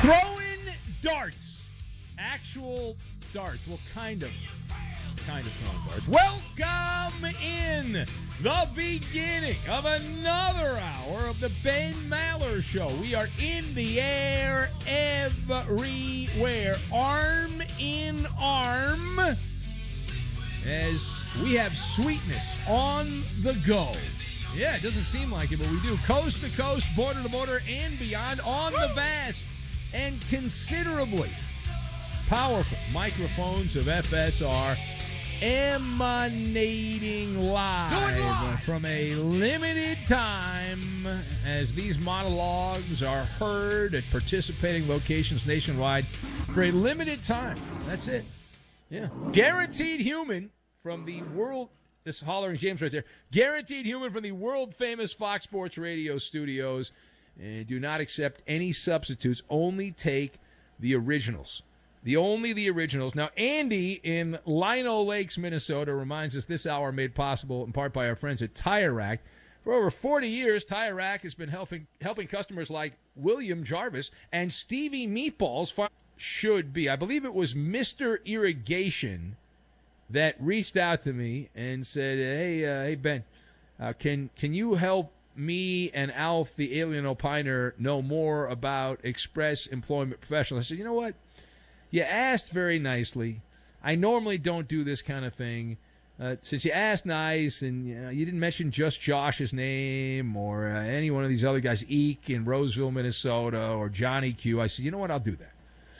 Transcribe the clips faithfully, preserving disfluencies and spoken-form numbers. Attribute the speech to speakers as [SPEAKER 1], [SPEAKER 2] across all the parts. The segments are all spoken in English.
[SPEAKER 1] Throwing darts. Actual darts. Well, kind of. Kind of throwing darts. Welcome in the beginning of another hour of the Ben Maller Show. We are in the air everywhere. Arm in arm. As we have sweetness on the go. Yeah, it doesn't seem like it, but we do. Coast to coast, border to border, and beyond on the vast and considerably powerful microphones of F S R, emanating live from a limited time as these monologues are heard at participating locations nationwide for a limited time. That's it. Yeah. Guaranteed Human from the world... This hollering James right there. Guaranteed Human from the world-famous Fox Sports Radio studios. And do not accept any substitutes. Only take the originals. The only the originals. Now, Andy in Lino Lakes, Minnesota, reminds us this hour made possible in part by our friends at Tire Rack. For over forty years, Tire Rack has been helping helping customers like William Jarvis and Stevie Meatballs find should be. I believe it was Mister Irrigation that reached out to me and said, hey, uh, hey Ben, uh, can can you help me and Alf, the alien opiner, know more about Express Employment Professionals? I said, you know what? You asked very nicely. I normally don't do this kind of thing. Uh, since you asked nice and you know, you didn't mention just Josh's name or uh, any one of these other guys, Eek in Roseville, Minnesota, or Johnny Q, I said, you know what? I'll do that.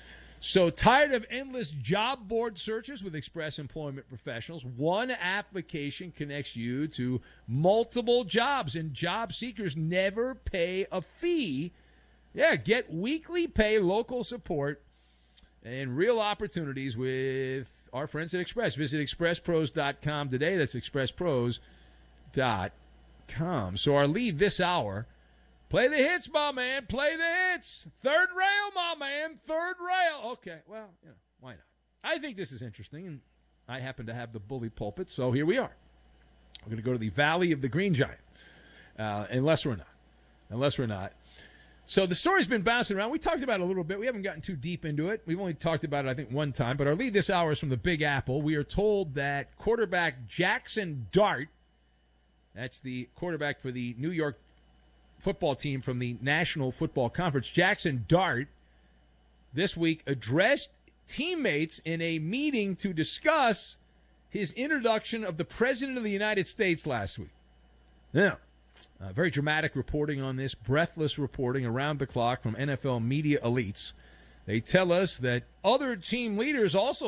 [SPEAKER 1] So tired of endless job board searches with Express Employment Professionals? One application connects you to multiple jobs, and job seekers never pay a fee. Yeah, get weekly pay, local support, and real opportunities with our friends at Express. Visit express pros dot com today. That's express pros dot com. So our lead this hour... Play the hits, my man. Play the hits. Third rail, my man. Third rail. Okay, well, you know, why not? I think this is interesting, and I happen to have the bully pulpit, so here we are. We're going to go to the Valley of the Green Giant, uh, unless we're not. Unless we're not. So the story's been bouncing around. We talked about it a little bit. We haven't gotten too deep into it. We've only talked about it, I think, one time. But our lead this hour is from the Big Apple. We are told that quarterback Jackson Dart, that's the quarterback for the New York football team from the National Football Conference, Jackson Dart, this week addressed teammates in a meeting to discuss his introduction of the President of the United States last week. Now, uh, very dramatic reporting on this, breathless reporting around the clock from N F L media elites. They tell us that other team leaders also